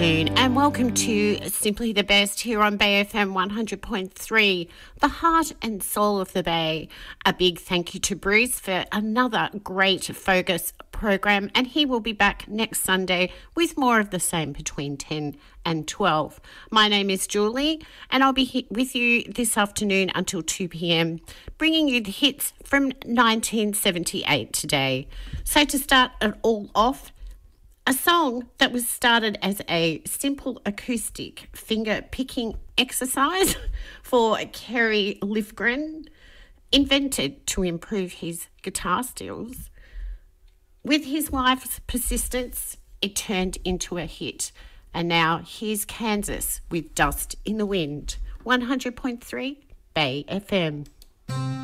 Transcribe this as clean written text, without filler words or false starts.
afternoon and welcome to Simply the Best here on Bay FM 100.3, the heart and soul of the Bay. A big thank you to Bruce for another great Focus program, and he will be back next Sunday with more of the same between 10 and 12. My name is Julie and I'll be with you this afternoon until 2 p.m, bringing you the hits from 1978 today. So to start it all off, a song that was started as a simple acoustic finger-picking exercise for Kerry Livgren, invented to improve his guitar skills. With his wife's persistence, it turned into a hit. And now here's Kansas with Dust in the Wind, 100.3 Bay FM.